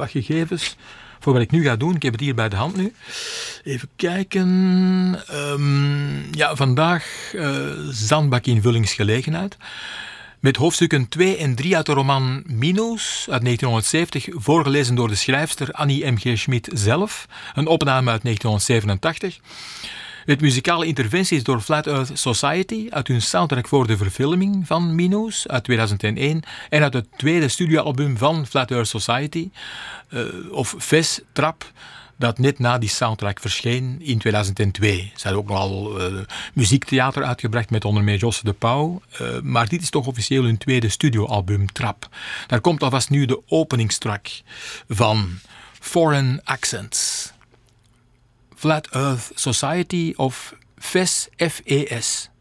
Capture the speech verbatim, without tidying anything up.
wat gegevens voor wat ik nu ga doen. Ik heb het hier bij de hand nu. Even kijken. Um, ja, vandaag uh, zandbakinvullingsgelegenheid. Met hoofdstukken twee en drie uit de roman Mino's uit negentienhonderdzeventig, voorgelezen door de schrijfster Annie M G Schmid zelf. Een opname uit negentienhonderdzevenentachtig. Met muzikale interventies door Flat Earth Society uit hun soundtrack voor de verfilming van Mino's uit tweeduizend één en uit het tweede studioalbum van Flat Earth Society, uh, of Ves Trap, dat net na die soundtrack verscheen in tweeduizend twee. Ze hadden ook nogal uh, muziektheater uitgebracht met onder meer Josse de Pauw, uh, maar dit is toch officieel hun tweede studioalbum Trap. Daar komt alvast nu de openingstrack van Foreign Accents. Flat Earth Society of F E S, F E S.